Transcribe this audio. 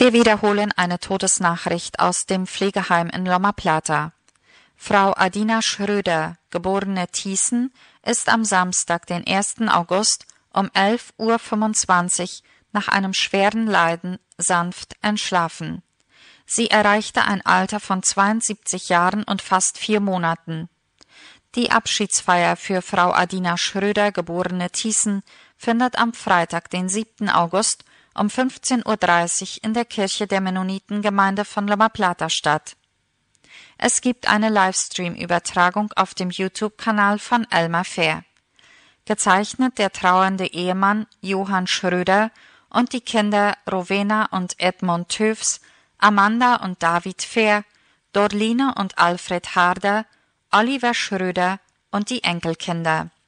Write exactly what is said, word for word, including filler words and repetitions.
Wir wiederholen eine Todesnachricht aus dem Pflegeheim in Loma Plata. Frau Adina Schröder, geborene Thiessen, ist am Samstag, den ersten August, um elf Uhr fünfundzwanzig nach einem schweren Leiden sanft entschlafen. Sie erreichte ein Alter von zweiundsiebzig Jahren und fast vier Monaten. Die Abschiedsfeier für Frau Adina Schröder, geborene Thiessen, findet am Freitag, den siebten August, um fünfzehn Uhr dreißig in der Kirche der Mennonitengemeinde von Loma Plata statt. Es gibt eine Livestream-Übertragung auf dem YouTube-Kanal von Elmar Fair. Gezeichnet der trauernde Ehemann Johann Schröder und die Kinder Rowena und Edmund Töfs, Amanda und David Fair, Dorline und Alfred Harder, Oliver Schröder und die Enkelkinder.